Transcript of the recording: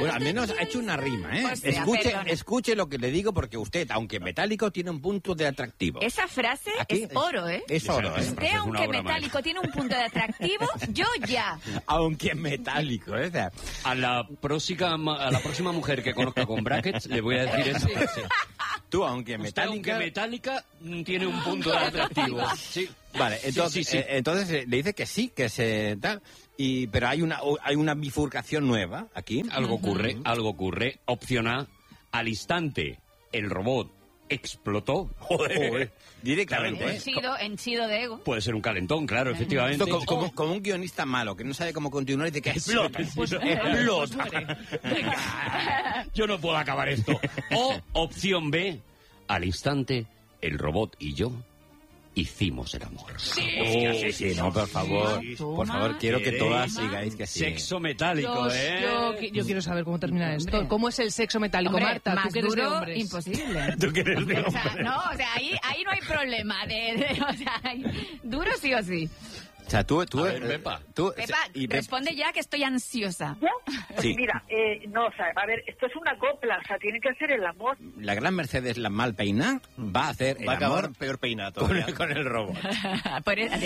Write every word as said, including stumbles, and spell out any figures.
Bueno, al menos ha hecho una rima, ¿eh? O sea, escuche, perdona. escuche lo que le digo, porque usted, aunque metálico, tiene un punto de atractivo. Esa frase Aquí es oro, ¿eh? Es oro, ¿eh? Usted, aunque metálico, tiene un punto de atractivo, yo ya. Aunque metálico, ¿eh? O sea, A la próxima, a la próxima mujer que conozca con brackets le voy a decir eso. Sí. tú, aunque Usted, metálica... aunque metálica, mm, tiene un punto de atractivo. Sí. Vale, entonces, Sí, sí, sí. eh, entonces eh, le dice que sí, que se tal, y pero hay una hay una bifurcación nueva aquí. Algo ocurre, algo ocurre. Opción A, al instante, el robot explotó. Joder. Directamente. ¿eh? Henchido, henchido de ego. Puede ser un calentón, claro, efectivamente. Esto como, como- como un guionista malo que no sabe cómo continuar y dice que explota. Explota. Venga, yo no puedo acabar esto. O opción B, al instante, el robot y yo hicimos el amor. Sí, sí, sí, no, por favor. Por favor, quiero que todas sigáis que sí. Sexo metálico, Yo, ¿eh? yo, yo quiero saber cómo termina esto. Hombre. ¿Cómo es el sexo metálico, Hombre, Marta? más Tú que eres de duro, hombres. imposible. ¿Tú quieres de O sea, hombre? no, o sea, ahí, ahí no hay problema. De, de- o sea, hay- duro sí o sí. O sea, tú... tú A ver, eh, Pepa. tú- Pepa, y Pe- responde ya que estoy ansiosa. ¿Yo? Pues Sí. mira, eh, no, o sea, a ver, esto es una copla, o sea, tiene que hacer el amor. la gran Mercedes, la mal peinada, va a hacer el Va a acabar amor peor peinado con, todavía. con el robot. Por-